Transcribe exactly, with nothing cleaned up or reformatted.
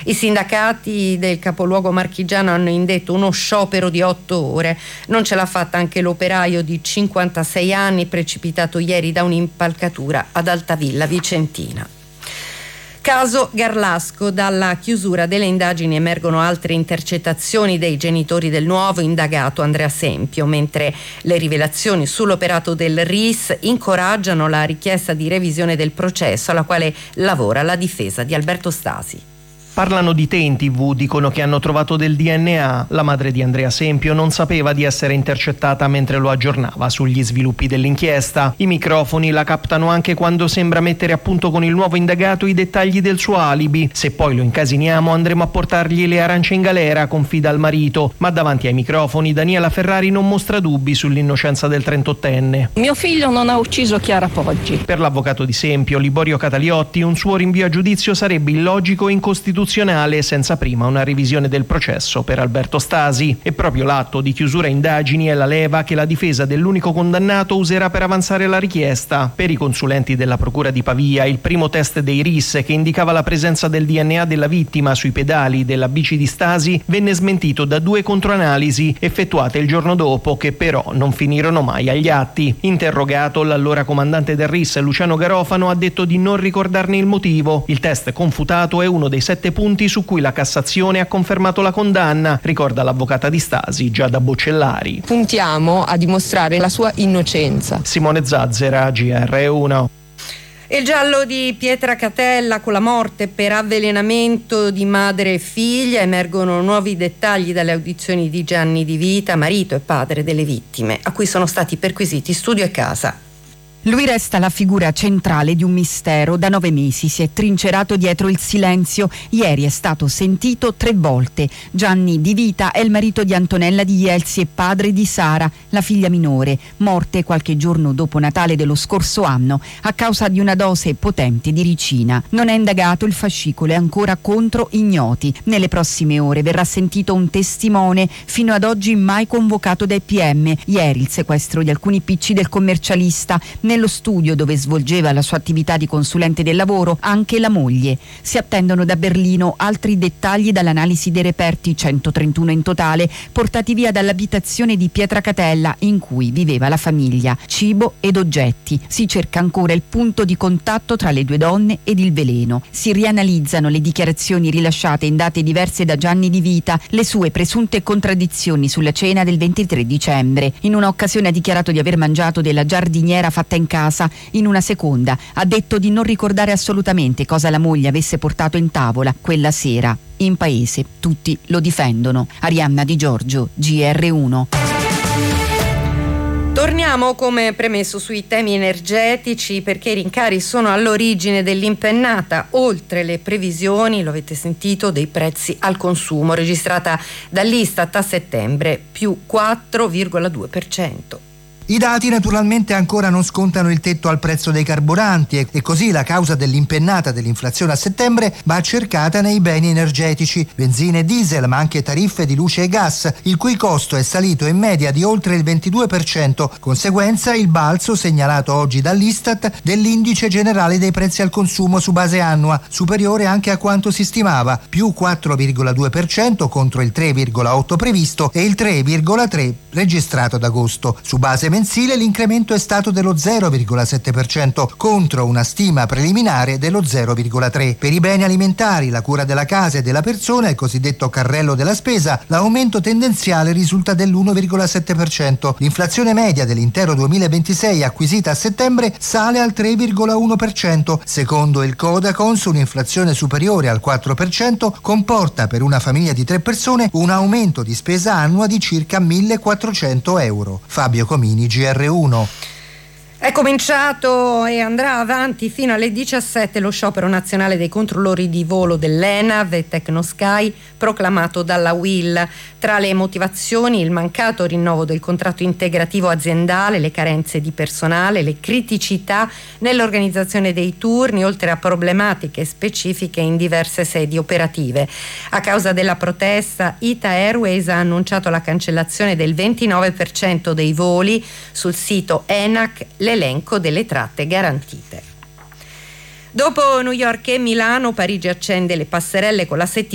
I sindacati del capoluogo marchigiano hanno indetto uno sciopero di otto ore. Non ce l'ha fatta anche l'operaio di cinquantasei anni precipitato ieri da un'impalcatura ad Altavilla Vicentina. Caso Garlasco: dalla chiusura delle indagini emergono altre intercettazioni dei genitori del nuovo indagato Andrea Sempio, mentre le rivelazioni sull'operato del R I S incoraggiano la richiesta di revisione del processo alla quale lavora la difesa di Alberto Stasi. Parlano di te in tv, dicono che hanno trovato del D N A. La madre di Andrea Sempio non sapeva di essere intercettata mentre lo aggiornava sugli sviluppi dell'inchiesta. I microfoni la captano anche quando sembra mettere a punto con il nuovo indagato i dettagli del suo alibi. Se poi lo incasiniamo andremo a portargli le arance in galera, confida al marito. Ma davanti ai microfoni Daniela Ferrari non mostra dubbi sull'innocenza del trentottenne. Mio figlio non ha ucciso Chiara Poggi. Per l'avvocato di Sempio, Liborio Cataliotti, un suo rinvio a giudizio sarebbe illogico e incostituzionale senza prima una revisione del processo per Alberto Stasi. E proprio l'atto di chiusura indagini è la leva che la difesa dell'unico condannato userà per avanzare la richiesta. Per i consulenti della procura di Pavia, il primo test dei R I S che indicava la presenza del D N A della vittima sui pedali della bici di Stasi venne smentito da due controanalisi effettuate il giorno dopo, che però non finirono mai agli atti. Interrogato, l'allora comandante del R I S Luciano Garofano ha detto di non ricordarne il motivo. Il test confutato è uno dei sette punti su cui la Cassazione ha confermato la condanna, ricorda l'avvocata di Stasi Giada Boccellari. Puntiamo a dimostrare la sua innocenza. Simone Zazzera, G R uno. Il giallo di Pietracatella con la morte per avvelenamento di madre e figlia. Emergono nuovi dettagli dalle audizioni di Gianni Di Vita, marito e padre delle vittime, a cui sono stati perquisiti studio e casa. Lui resta la figura centrale di un mistero. Da nove mesi si è trincerato dietro il silenzio. Ieri è stato sentito tre volte. Gianni Di Vita è il marito di Antonella Di Jelsi e padre di Sara, la figlia minore, morte qualche giorno dopo Natale dello scorso anno a causa di una dose potente di ricina. Non è indagato, il fascicolo è ancora contro ignoti. Nelle prossime ore verrà sentito un testimone fino ad oggi mai convocato dai P M. Ieri il sequestro di alcuni P C del commercialista. Nello studio dove svolgeva la sua attività di consulente del lavoro anche la moglie. Si attendono da Berlino altri dettagli dall'analisi dei reperti, centotrentuno in totale, portati via dall'abitazione di Pietracatella in cui viveva la famiglia. Cibo ed oggetti. Si cerca ancora il punto di contatto tra le due donne ed il veleno. Si rianalizzano le dichiarazioni rilasciate in date diverse da Gianni Di Vita, le sue presunte contraddizioni sulla cena del ventitré dicembre. In un'occasione ha dichiarato di aver mangiato della giardiniera fatta in casa, in una seconda ha detto di non ricordare assolutamente cosa la moglie avesse portato in tavola quella sera. In paese tutti lo difendono. Arianna Di Giorgio, G R uno. Torniamo, come premesso, sui temi energetici, perché i rincari sono all'origine dell'impennata oltre le previsioni, lo avete sentito, dei prezzi al consumo, registrata dall'Istat a settembre, più quattro virgola due per cento. I dati naturalmente ancora non scontano il tetto al prezzo dei carburanti e, e così la causa dell'impennata dell'inflazione a settembre va cercata nei beni energetici, benzina e diesel, ma anche tariffe di luce e gas, il cui costo è salito in media di oltre il ventidue per cento, conseguenza il balzo segnalato oggi dall'Istat dell'indice generale dei prezzi al consumo su base annua, superiore anche a quanto si stimava, più quattro virgola due per cento contro il tre virgola otto per cento previsto e il tre virgola tre per cento registrato ad agosto. Su base mensile l'incremento è stato dello zero virgola sette per cento contro una stima preliminare dello zero virgola tre per cento. Per i beni alimentari, la cura della casa e della persona, il cosiddetto carrello della spesa, l'aumento tendenziale risulta dell'uno virgola sette per cento. L'inflazione media dell'intero duemilaventisei acquisita a settembre sale al tre virgola uno per cento. Secondo il Codacons, un'inflazione superiore al quattro per cento comporta per una famiglia di tre persone un aumento di spesa annua di circa millequattrocento euro. Fabio Comini, G R uno. È cominciato e andrà avanti fino alle diciassette lo sciopero nazionale dei controllori di volo dell'ENAV e Tecnosky, proclamato dalla U I L. Tra le motivazioni il mancato rinnovo del contratto integrativo aziendale, le carenze di personale, le criticità nell'organizzazione dei turni, oltre a problematiche specifiche in diverse sedi operative. A causa della protesta, Ita Airways ha annunciato la cancellazione del ventinove per cento dei voli. Sul sito ENAC l'elenco delle tratte garantite. Dopo New York e Milano, Parigi accende le passerelle con la settimana